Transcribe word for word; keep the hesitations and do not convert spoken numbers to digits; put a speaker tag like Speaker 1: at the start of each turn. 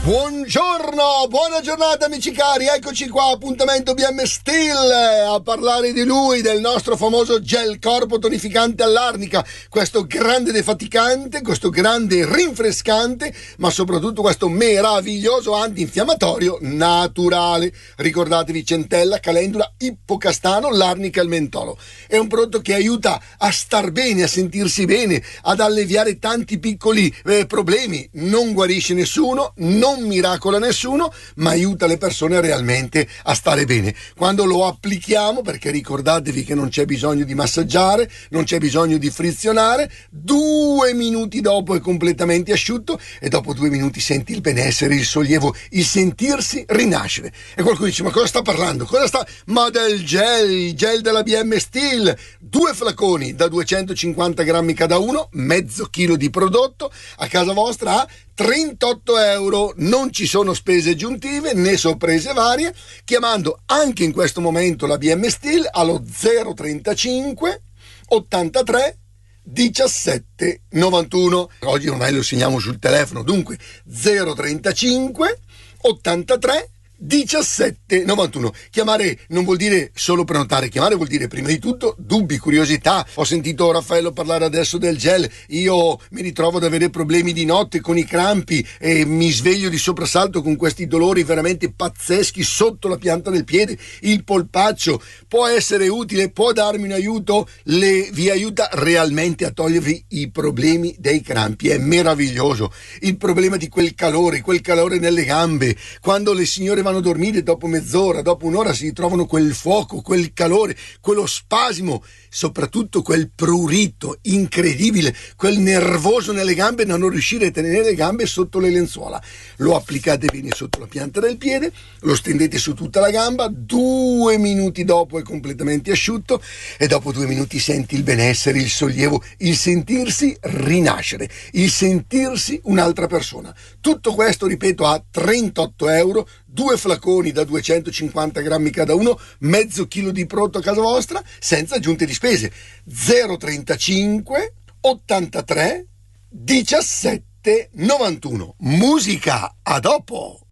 Speaker 1: Buongiorno, buona giornata amici cari, eccoci qua, appuntamento B M Steel, a parlare di lui, del nostro famoso gel corpo tonificante all'arnica, questo grande defaticante, questo grande rinfrescante, ma soprattutto questo meraviglioso antinfiammatorio naturale. Ricordatevi centella, calendula, ippocastano, l'arnica e il mentolo. È un prodotto che aiuta a star bene, a sentirsi bene, ad alleviare tanti piccoli eh, problemi, non guarisce nessuno, non miracola nessuno, ma aiuta le persone realmente a stare bene. Quando lo applichiamo, perché ricordatevi che non c'è bisogno di massaggiare, non c'è bisogno di frizionare, due minuti dopo è completamente asciutto e dopo due minuti senti il benessere, il sollievo, il sentirsi rinascere. E qualcuno dice: ma cosa sta parlando? Cosa sta? Ma del gel, il gel della B M Steel, due flaconi da duecentocinquanta grammi cada uno, mezzo chilo di prodotto a casa vostra a trentotto euro, non ci sono spese aggiuntive né sorprese varie, chiamando anche in questo momento la B M Steel allo zero trentacinque ottantatré diciassette novantuno. Oggi ormai lo segniamo sul telefono, dunque zero trentacinque ottantatré diciassette novantuno. Chiamare non vuol dire solo prenotare, chiamare vuol dire prima di tutto dubbi, curiosità. Ho sentito Raffaello parlare adesso del gel, io mi ritrovo ad avere problemi di notte con i crampi e mi sveglio di soprassalto con questi dolori veramente pazzeschi sotto la pianta del piede, il polpaccio. Può essere utile, può darmi un aiuto, le, vi aiuta realmente a togliervi i problemi dei crampi, è meraviglioso. Il problema di quel calore, quel calore nelle gambe, quando le signore vanno a dormire, dopo mezz'ora, dopo un'ora si ritrovano quel fuoco, quel calore, quello spasimo, soprattutto quel prurito incredibile, quel nervoso nelle gambe da non riuscire a tenere le gambe sotto le lenzuola. Lo applicate bene sotto la pianta del piede, lo stendete su tutta la gamba, due minuti dopo è completamente asciutto e dopo due minuti senti il benessere, il sollievo, il sentirsi rinascere, il sentirsi un'altra persona. Tutto questo, ripeto, a trentotto euro, due flaconi da duecentocinquanta grammi cada uno, mezzo chilo di prodotto a casa vostra, senza aggiunte di spese. zero trentacinque ottantatré diciassette novantuno. Musica, a dopo!